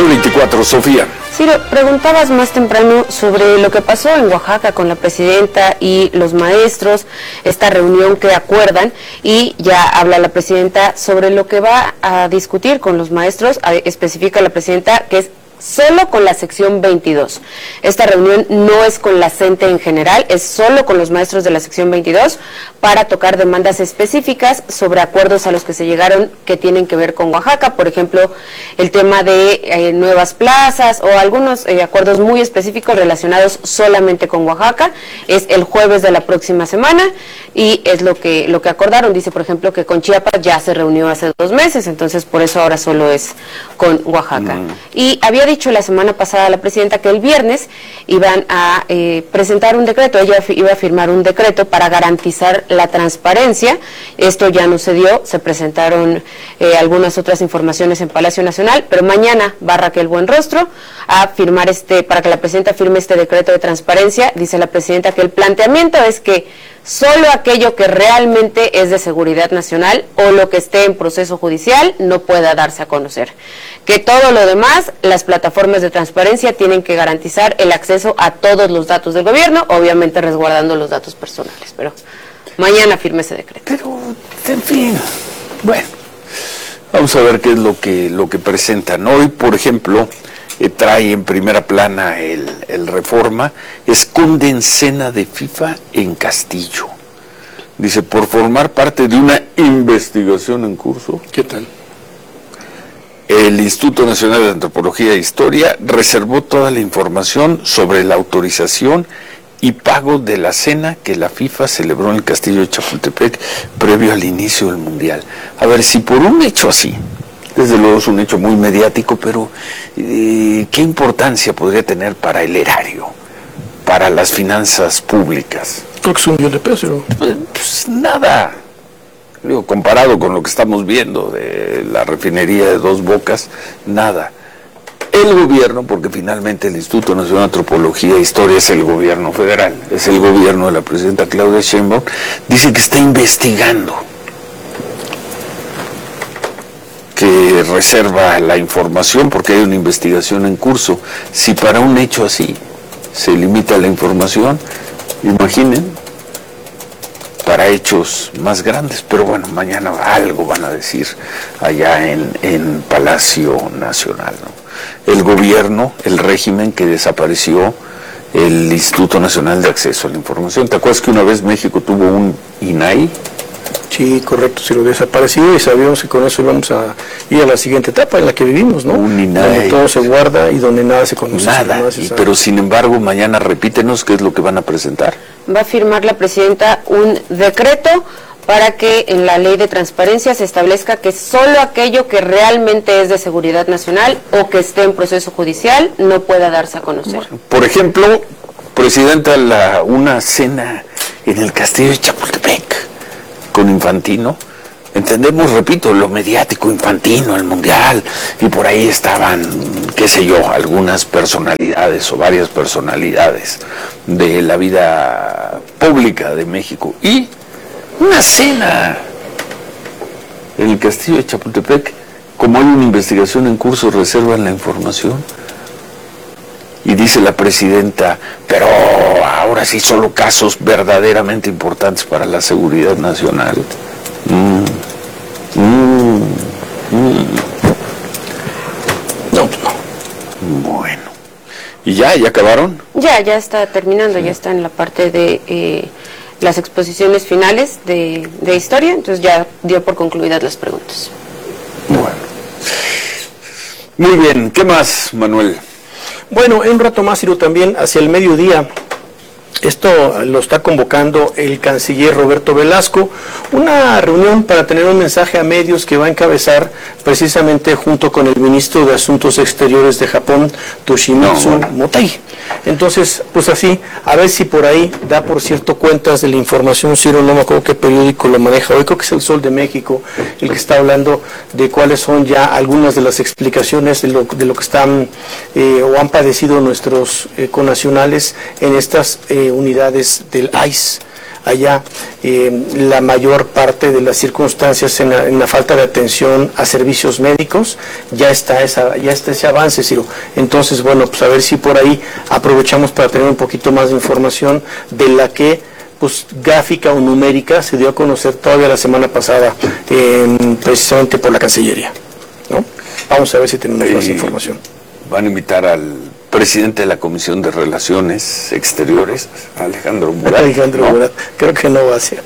9:24, Sofía. Ciro, preguntabas más temprano sobre lo que pasó en Oaxaca con la presidenta y los maestros, esta reunión que acuerdan, y ya habla la presidenta sobre lo que va a discutir con los maestros. Especifica la presidenta que es solo con la sección 22. Esta reunión no es con la CENTE en general, es solo con los maestros de la sección 22 para tocar demandas específicas sobre acuerdos a los que se llegaron que tienen que ver con Oaxaca, por ejemplo, el tema de nuevas plazas o algunos acuerdos muy específicos relacionados solamente con Oaxaca. Es el jueves de la próxima semana y es lo que acordaron. Dice, por ejemplo, que con Chiapas ya se reunió hace 2 meses, entonces por eso ahora solo es con Oaxaca. Y había dicho la semana pasada la presidenta que el viernes iban a presentar un decreto, ella iba a firmar un decreto para garantizar la transparencia. Esto ya no se dio, se presentaron algunas otras informaciones en Palacio Nacional, pero mañana va Raquel Buenrostro a firmar para que la presidenta firme este decreto de transparencia. Dice la presidenta que el planteamiento es que solo aquello que realmente es de seguridad nacional o lo que esté en proceso judicial no pueda darse a conocer. Que todo lo demás, las plataformas de transparencia tienen que garantizar el acceso a todos los datos del gobierno, obviamente resguardando los datos personales, pero mañana firme ese decreto. Pero, en fin, bueno, vamos a ver qué es lo que presentan. Hoy, por ejemplo, trae en primera plana el Reforma, esconden cena de FIFA en Castillo. Dice, por formar parte de una investigación en curso. ¿Qué tal? El Instituto Nacional de Antropología e Historia reservó toda la información sobre la autorización y pago de la cena que la FIFA celebró en el Castillo de Chapultepec previo al inicio del Mundial. A ver, si por un hecho así, desde luego es un hecho muy mediático, pero ¿qué importancia podría tener para el erario, para las finanzas públicas? Creo que es $1 millón, ¿no? Pues nada. Digo, comparado con lo que estamos viendo de la refinería de Dos Bocas, nada. El gobierno, porque finalmente el Instituto Nacional de Antropología e Historia es el gobierno federal, es el gobierno de la presidenta Claudia Sheinbaum, dice que está investigando, que reserva la información porque hay una investigación en curso. Si para un hecho así se limita la información, imaginen para hechos más grandes, pero bueno, mañana algo van a decir allá en Palacio Nacional, ¿no? El gobierno, el régimen que desapareció el Instituto Nacional de Acceso a la Información. ¿Te acuerdas que una vez México tuvo un INAI? Sí, correcto, se lo desapareció y sabíamos que con eso íbamos a ir a la siguiente etapa en la que vivimos, ¿no? Un INAI. Donde todo se guarda y donde nada se conoce. Nada, pero sin embargo mañana repítenos qué es lo que van a presentar. Va a firmar la presidenta un decreto para que en la ley de transparencia se establezca que solo aquello que realmente es de seguridad nacional o que esté en proceso judicial no pueda darse a conocer. Bueno, por ejemplo, presidenta, una cena en el Castillo de Chapultepec con Infantino. Entendemos, repito, lo mediático, Infantino, el Mundial, y por ahí estaban, qué sé yo, algunas personalidades o varias personalidades de la vida pública de México. Y una cena en el Castillo de Chapultepec, como hay una investigación en curso, reservan la información. Y dice la presidenta, pero ahora sí solo casos verdaderamente importantes para la seguridad nacional. No. Bueno. ¿Y ya acabaron? Ya está terminando, ya está en la parte de las exposiciones finales de historia, entonces ya dio por concluidas las preguntas. Bueno. Muy bien, ¿qué más, Manuel? Bueno, en un rato más, Ciro, también hacia el mediodía, esto lo está convocando el canciller Roberto Velasco, una reunión para tener un mensaje a medios que va a encabezar precisamente junto con el ministro de Asuntos Exteriores de Japón, Toshimitsu Motegi. Entonces, pues así, a ver si por ahí da, por cierto, cuentas de la información. Ciro, no me acuerdo qué periódico lo maneja hoy, creo que es El Sol de México el que está hablando de cuáles son ya algunas de las explicaciones de lo que están o han padecido nuestros connacionales en estas unidades del ICE allá. La mayor parte de las circunstancias en la falta de atención a servicios médicos, ya está ese avance, Ciro. Entonces, bueno, pues a ver si por ahí aprovechamos para tener un poquito más de información de la que, pues, gráfica o numérica se dio a conocer todavía la semana pasada, precisamente por la Cancillería, ¿no? Vamos a ver si tenemos más información. Van a invitar al presidente de la Comisión de Relaciones Exteriores, Alejandro Murat. Alejandro Murat, creo que no va a ser.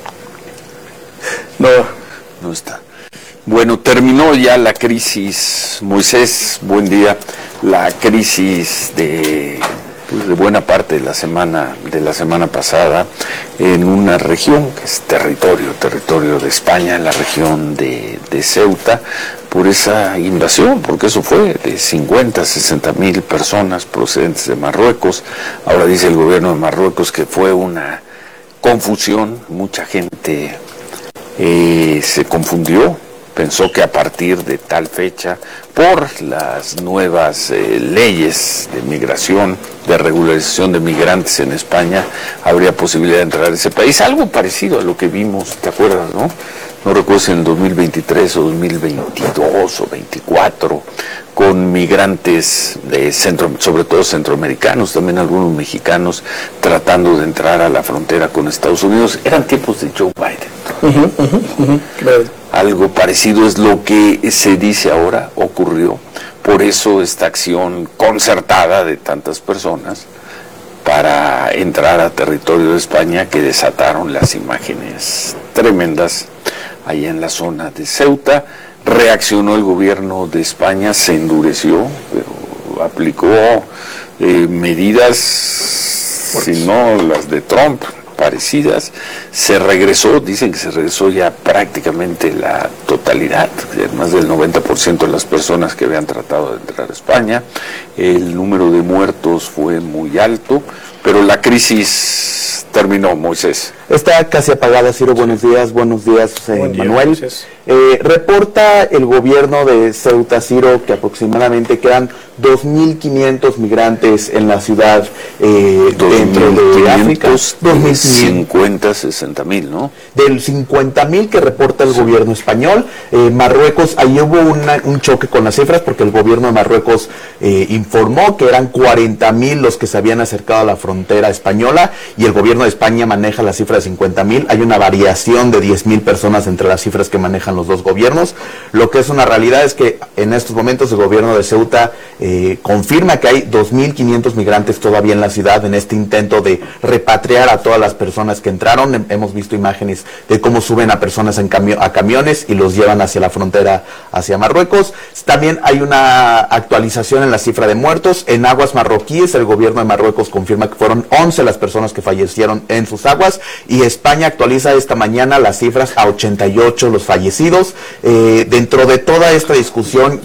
No está. Bueno, terminó ya la crisis, Moisés, buen día, la crisis de buena parte de la semana pasada en una región que es territorio de España, la región de Ceuta, por esa invasión, porque eso fue de 50 a 60 mil personas procedentes de Marruecos. Ahora dice el gobierno de Marruecos que fue una confusión, mucha gente se confundió, pensó que a partir de tal fecha, por las nuevas leyes de migración, de regularización de migrantes en España, habría posibilidad de entrar a ese país. Algo parecido a lo que vimos, ¿te acuerdas, no? No recuerdo si en el 2023 o 2022 o 2024, con migrantes de sobre todo centroamericanos, también algunos mexicanos, tratando de entrar a la frontera con Estados Unidos. Eran tiempos de Joe Biden. Claro. Algo parecido es lo que se dice ahora ocurrió. Por eso esta acción concertada de tantas personas para entrar a territorio de España, que desataron las imágenes tremendas allá en la zona de Ceuta. Reaccionó el gobierno de España, se endureció, pero aplicó medidas, si no las de Trump, parecidas. Se regresó, dicen que se regresó ya prácticamente la totalidad, más del 90% de las personas que habían tratado de entrar a España. El número de muertos fue muy alto, pero la crisis terminó, Moisés. Está casi apagada, Ciro. Buenos días, Manuel. Reporta el gobierno de Ceuta, Ciro, que aproximadamente quedan 2.500 migrantes en la ciudad dentro de África. 50, 60 mil, ¿no? Del 50.000 que reporta el gobierno español. Marruecos, ahí hubo un choque con las cifras, porque el gobierno de Marruecos informó que eran 40.000 los que se habían acercado a la frontera española, y el gobierno de España maneja la cifra de 50.000. Hay una variación de 10.000 personas entre las cifras que manejan los dos gobiernos. Lo que es una realidad es que en estos momentos el gobierno de Ceuta confirma que hay 2.500 migrantes todavía en la ciudad, en este intento de repatriar a todas las personas que entraron. Hemos visto imágenes de cómo suben a personas a camiones y los llevan hacia la frontera, hacia Marruecos. También hay una actualización en la cifra de muertos. En aguas marroquíes, el gobierno de Marruecos confirma que fueron 11 las personas que fallecieron en sus aguas, y España actualiza esta mañana las cifras a 88 los fallecidos. Dentro de toda esta discusión,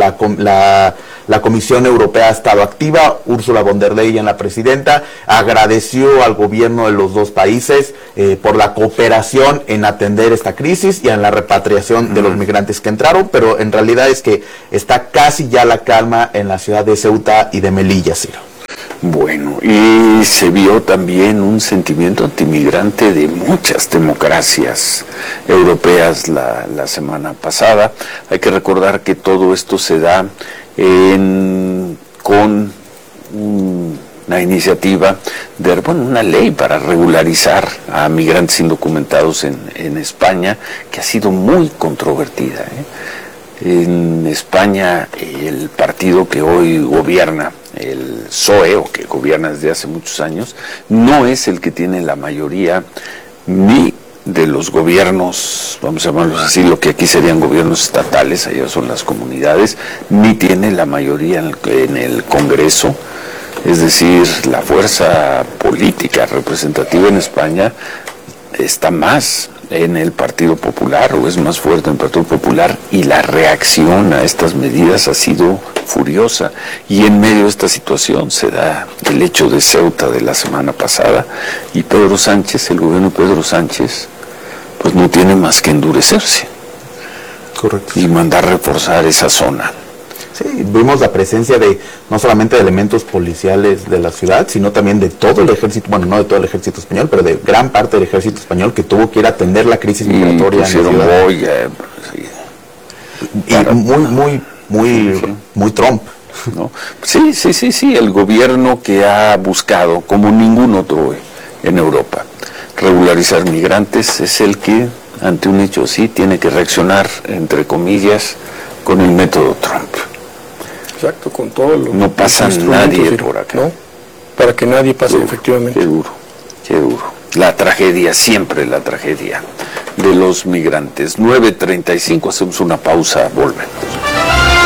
la Comisión Europea ha estado activa. Ursula von der Leyen, la presidenta, agradeció al gobierno de los dos países por la cooperación en atender esta crisis y en la repatriación de los migrantes que entraron, pero en realidad es que está casi ya la calma en la ciudad de Ceuta y de Melilla, Ciro. Bueno, y se vio también un sentimiento antimigrante de muchas democracias europeas la semana pasada. Hay que recordar que todo esto se da con una iniciativa de una ley para regularizar a migrantes indocumentados en España, que ha sido muy controvertida. En España, el partido que hoy gobierna, el PSOE, o que gobierna desde hace muchos años, no es el que tiene la mayoría ni de los gobiernos, vamos a llamarlos así, lo que aquí serían gobiernos estatales, allá son las comunidades, ni tiene la mayoría en el Congreso. Es decir, la fuerza política representativa en España está más en el Partido Popular, o es más fuerte en el Partido Popular, y la reacción a estas medidas ha sido furiosa. Y en medio de esta situación se da el hecho de Ceuta de la semana pasada, y Pedro Sánchez, el gobierno de Pedro Sánchez, pues no tiene más que endurecerse. Correcto. Y mandar reforzar esa zona. Sí, vimos la presencia de no solamente de elementos policiales de la ciudad, sino también de todo el ejército, bueno, no de todo el ejército español, pero de gran parte del ejército español que tuvo que ir a atender la crisis migratoria en la ciudad. Boya, sí. Y muy Trump. ¿No? Sí, el gobierno que ha buscado, como ningún otro en Europa, regularizar migrantes, es el que, ante un hecho así, tiene que reaccionar, entre comillas, con el método Trump. Exacto, con todo lo no pasa nadie por acá, ¿no? Para que nadie pase, efectivamente. Qué duro. La tragedia, siempre la tragedia de los migrantes. 9:35, hacemos una pausa, volvemos.